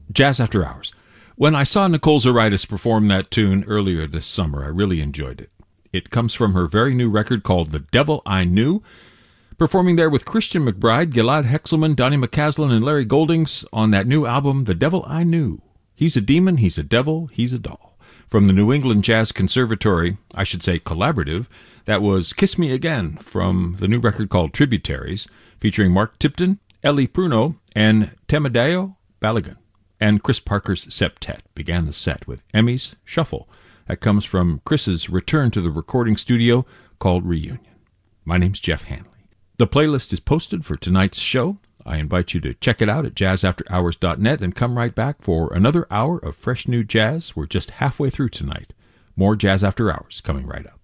Jazz After Hours. When I saw Nicole Zaritis perform that tune earlier this summer, I really enjoyed it. It comes from her very new record called The Devil I Knew, performing there with Christian McBride, Gilad Hexelman, Donnie McCaslin, and Larry Goldings on that new album, The Devil I Knew. He's a demon, he's a devil, he's a doll. From the New England Jazz Conservatory, I should say collaborative, that was Kiss Me Again from the new record called Tributaries, featuring Mark Tipton, Ellie Pruno, and Temadeo Balogun. And Chris Parker's septet began the set with Emmy's Shuffle. That comes from Chris's return to the recording studio called Reunion. My name's Jeff Hanley. The playlist is posted for tonight's show. I invite you to check it out at jazzafterhours.net and come right back for another hour of fresh new jazz. We're just halfway through tonight. More Jazz After Hours coming right up.